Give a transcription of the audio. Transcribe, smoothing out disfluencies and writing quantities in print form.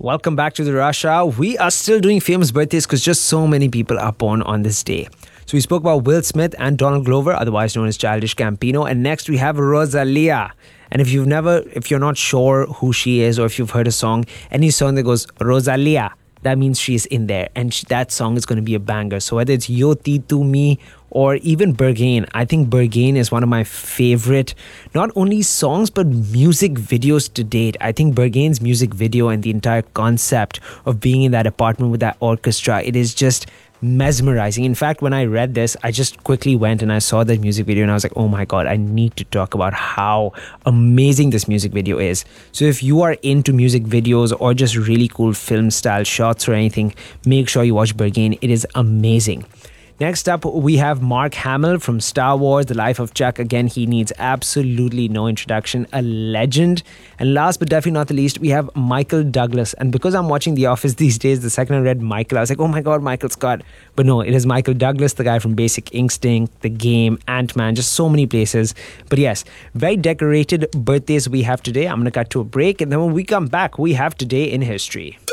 Welcome back to the Rush Hour. We are still doing famous birthdays because just so many people are born on this day. So we spoke about Will Smith and Donald Glover, otherwise known as Childish Gambino. And next we have Rosalia. And if you're not sure who she is or if you've heard a song, any song that goes Rosalia, that means she's in there. And that song is going to be a banger. So whether it's Yo Ti Tu Mi or even Berghain, I think Berghain is one of my favorite, not only songs, but music videos to date. I think Berghain's music video and the entire concept of being in that apartment with that orchestra, it is just mesmerizing. In fact, when I read this, I just quickly went and I saw that music video and I was like, oh my god, I need to talk about how amazing this music video is. So if you are into music videos or just really cool film style shots or anything, make sure you watch Berghain. It is amazing. Next up, we have Mark Hamill from Star Wars, The Life of Chuck. Again, he needs absolutely no introduction, a legend. And last but definitely not the least, we have Michael Douglas. And because I'm watching The Office these days, the second I read Michael, I was like, oh my god, Michael Scott. But no, it is Michael Douglas, the guy from Basic Instinct, The Game, Ant-Man, just so many places. But yes, very decorated birthdays we have today. I'm going to cut to a break. And then when we come back, we have Today in History.